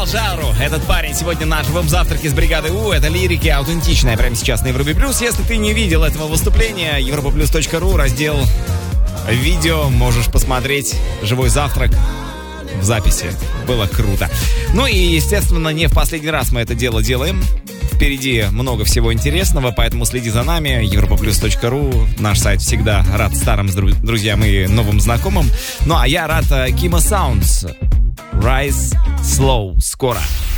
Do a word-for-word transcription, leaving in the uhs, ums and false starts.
Джару. Этот парень сегодня на живом завтраке с бригадой У. Это лирики аутентичная прямо сейчас на Европе Плюс. Если ты не видел этого выступления, европа плюс точка ру, раздел видео, можешь посмотреть живой завтрак в записи. Было круто. Ну и, естественно, не в последний раз мы это дело делаем. Впереди много всего интересного, поэтому следи за нами. европа плюс точка ру. Наш сайт всегда рад старым друзьям и новым знакомым. Ну а я рад Kimo Sounds. Rise Slow. Скоро.